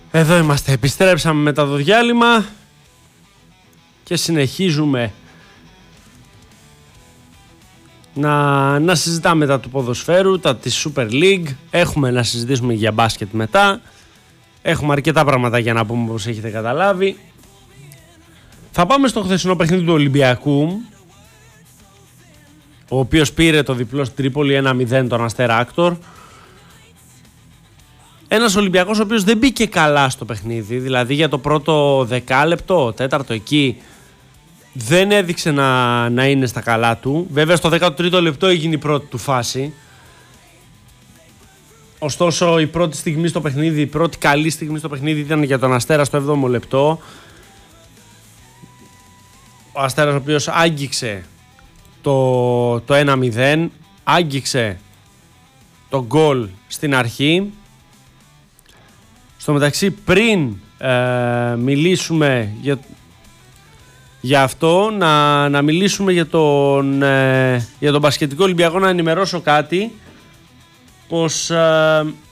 Εδώ είμαστε, επιστρέψαμε μετά το διάλειμμα και συνεχίζουμε να συζητάμε τα του ποδοσφαίρου, τα της Super League. Έχουμε να συζητήσουμε για μπάσκετ μετά. Έχουμε αρκετά πράγματα για να πούμε, όπως έχετε καταλάβει. Θα πάμε στο χθεσινό παιχνίδι του Ολυμπιακού, ο οποίος πήρε το διπλό στην Τρίπολη 1-0 τον Αστέρα Άκτορ. Ένας Ολυμπιακός ο οποίος δεν μπήκε καλά στο παιχνίδι, δηλαδή για το πρώτο δεκάλεπτο, τέταρτο εκεί, δεν έδειξε να είναι στα καλά του. Βέβαια στο 13ο λεπτό έγινε η πρώτη του φάση. Ωστόσο η πρώτη στιγμή στο παιχνίδι, η πρώτη καλή στιγμή στο παιχνίδι ήταν για τον Αστέρα στο 7ο λεπτό. Ο Αστέρας ο οποίος άγγιξε το 1-0, άγγιξε το γκολ στην αρχή. Στο μεταξύ, πριν μιλήσουμε για αυτό, να μιλήσουμε για τον μπασκετικό Ολυμπιακό, να ενημερώσω κάτι, πως